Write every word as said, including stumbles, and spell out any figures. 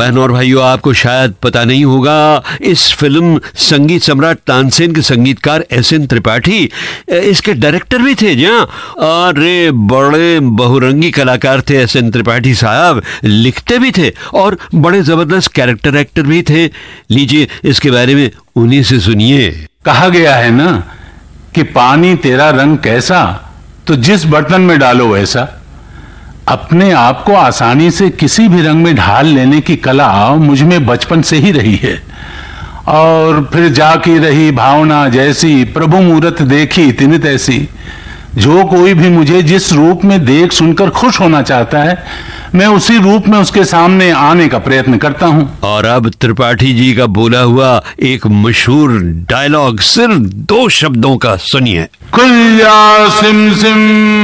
बहनों और भाइयों, आपको शायद पता नहीं होगा, इस फिल्म संगीत सम्राट तानसेन के संगीतकार एस एन त्रिपाठी इसके डायरेक्टर भी थे। जहाँ अरे बड़े बहुरंगी कलाकार थे एस एन त्रिपाठी साहब, लिखते भी थे और बड़े जबरदस्त कैरेक्टर एक्टर भी थे। लीजिए इसके बारे में उन्हीं से सुनिए। कहा गया है ना कि पानी तेरा रंग कैसा, तो जिस बर्तन में डालो वैसा। अपने आप को आसानी से किसी भी रंग में ढाल लेने की कला मुझ में बचपन से ही रही है। और फिर जाकी रही भावना जैसी, प्रभु मूरत देखी तिन तैसी। जो कोई भी मुझे जिस रूप में देख सुनकर खुश होना चाहता है, मैं उसी रूप में उसके सामने आने का प्रयत्न करता हूँ। और अब त्रिपाठी जी का बोला हुआ एक मशहूर डायलॉग सिर्फ दो शब्दों का सुनिए। कुल्या सिम सिम